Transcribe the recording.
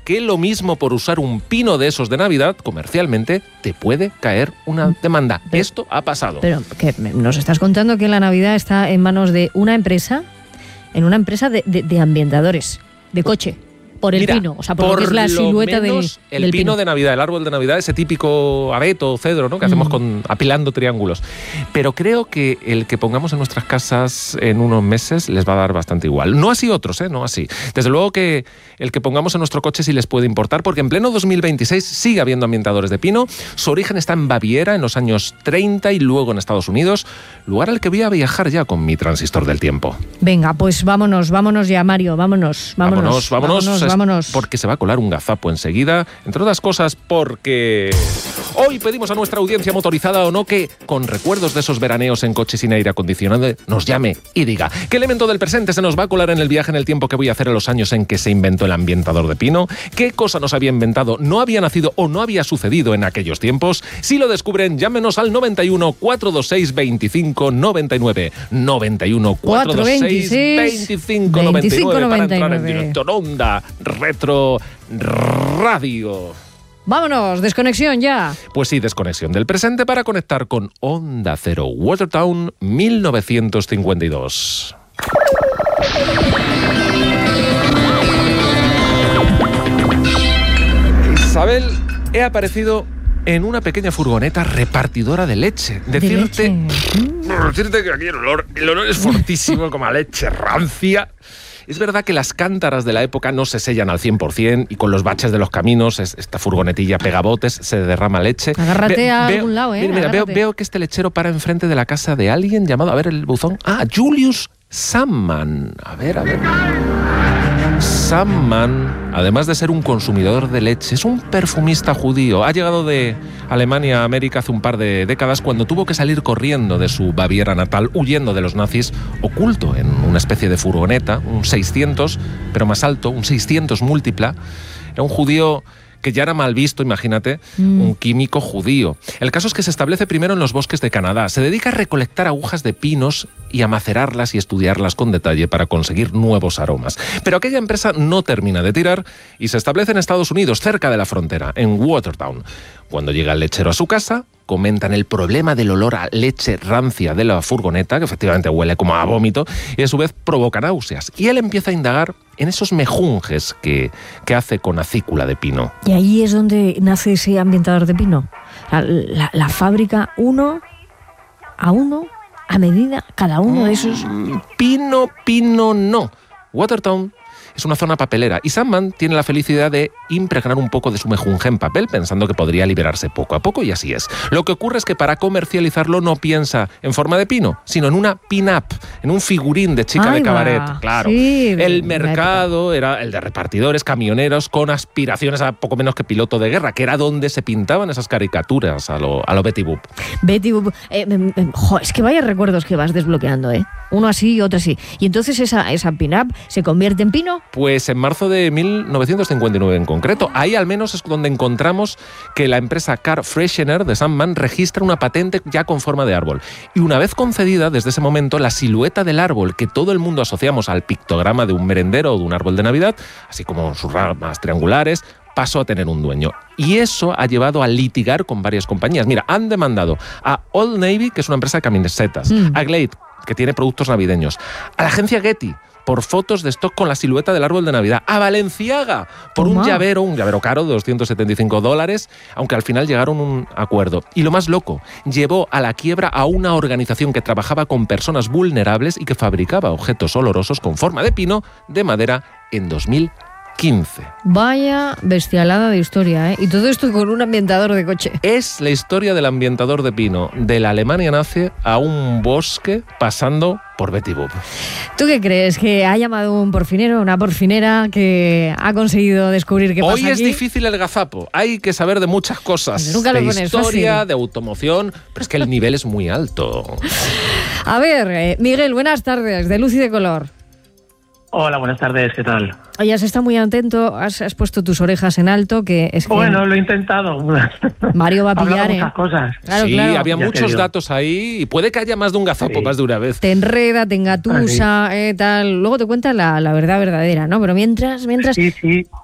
que lo mismo por usar un pino de esos de Navidad, comercialmente, te puede caer una demanda. Esto ha pasado. Pero que nos estás contando que la Navidad está en manos de una empresa, de ambientadores, de coche. Por el pino, o sea, por lo que es la silueta del el pino de Navidad, el árbol de Navidad, ese típico abeto o cedro, ¿no?, que hacemos apilando triángulos. Pero creo que el que pongamos en nuestras casas en unos meses les va a dar bastante igual. No así otros, no así. Desde luego que el que pongamos en nuestro coche sí les puede importar, porque en pleno 2026 sigue habiendo ambientadores de pino. Su origen está en Baviera en los años 30 y luego en Estados Unidos, lugar al que voy a viajar ya con mi transistor del tiempo. Venga, pues vámonos ya, Mario, vámonos. Porque se va a colar un gazapo enseguida, entre otras cosas porque hoy pedimos a nuestra audiencia motorizada o no que, con recuerdos de esos veraneos en coche sin aire acondicionado, nos llame y diga qué elemento del presente se nos va a colar en el viaje en el tiempo que voy a hacer en los años en que se inventó el ambientador de pino, qué cosa nos había inventado, no había nacido o no había sucedido en aquellos tiempos. Si lo descubren, llámenos al 91 426 25 99 91 426 25 99 para entrar en directo en Onda Retro Radio. Vámonos, desconexión ya. Pues sí, desconexión del presente para conectar con Onda Cero Watertown 1952. Isabel, he aparecido en una pequeña furgoneta repartidora de leche. Decirte que aquí el olor es fortísimo, como a leche rancia. Es verdad que las cántaras de la época no se sellan al 100% y con los baches de los caminos, esta furgonetilla pega botes, se derrama leche. Agárrate a algún lado, Mira, veo que este lechero para enfrente de la casa de alguien llamado, a ver el buzón, Julius Samman. A ver. Samman, además de ser un consumidor de leche, es un perfumista judío. Ha llegado de Alemania a América hace un par de décadas cuando tuvo que salir corriendo de su Baviera natal, huyendo de los nazis, oculto en una especie de furgoneta, un 600, pero más alto, un 600 múltipla. Era un judío que ya era mal visto, imagínate, un químico judío. El caso es que se establece primero en los bosques de Canadá. Se dedica a recolectar agujas de pinos y a macerarlas y estudiarlas con detalle para conseguir nuevos aromas. Pero aquella empresa no termina de tirar y se establece en Estados Unidos, cerca de la frontera, en Watertown. Cuando llega el lechero a su casa, comentan el problema del olor a leche rancia de la furgoneta, que efectivamente huele como a vómito, y a su vez provoca náuseas. Y él empieza a indagar en esos mejunjes que hace con acícula de pino. Y ahí es donde nace ese ambientador de pino. La fábrica uno a medida, cada uno de esos. Pino no. Watertown es una zona papelera y Samman tiene la felicidad de impregnar un poco de su mejunje en papel pensando que podría liberarse poco a poco, y así es. Lo que ocurre es que para comercializarlo no piensa en forma de pino, sino en una pin-up, en un figurín de chica de cabaret. Claro. Sí, el mercado era el de repartidores, camioneros con aspiraciones a poco menos que piloto de guerra, que era donde se pintaban esas caricaturas a lo Betty Boop. Betty Boop. Es que vaya recuerdos que vas desbloqueando, ¿eh? Uno así y otro así. Y entonces esa pin-up se convierte en pino. Pues en marzo de 1959 en concreto. Ahí al menos es donde encontramos que la empresa Car Freshener de Samman registra una patente ya con forma de árbol. Y una vez concedida, desde ese momento, la silueta del árbol que todo el mundo asociamos al pictograma de un merendero o de un árbol de Navidad, así como sus ramas triangulares, pasó a tener un dueño. Y eso ha llevado a litigar con varias compañías. Mira, han demandado a Old Navy, que es una empresa de camisetas, a Glade, que tiene productos navideños, a la agencia Getty, por fotos de stock con la silueta del árbol de Navidad, a Balenciaga por un llavero caro de $275, aunque al final llegaron a un acuerdo. Y lo más loco, llevó a la quiebra a una organización que trabajaba con personas vulnerables y que fabricaba objetos olorosos con forma de pino de madera en 2015. Vaya bestialada de historia, ¿eh? Y todo esto con un ambientador de coche. Es la historia del ambientador de pino, de la Alemania nazi a un bosque pasando por Betty Boop. ¿Tú qué crees? ¿Que ha llamado un porfinero, una porfinera que ha conseguido descubrir qué pasa aquí? Hoy es difícil el gazapo. Hay que saber de muchas cosas. Pues nunca lo pones historia, fácil. De automoción, pero es que el nivel es muy alto. A ver, Miguel, buenas tardes, de Luz y de Color. Hola, buenas tardes, ¿qué tal? Oye, has estado muy atento, has puesto tus orejas en alto, que es que... Bueno, lo he intentado. Mario va a pillar, muchas cosas. Claro, sí, claro. había muchos datos ahí y puede que haya más de un gazapo, más de una vez. Te enreda, te engatusa, tal. Luego te cuenta la verdad verdadera, ¿no? Pero mientras... Sí.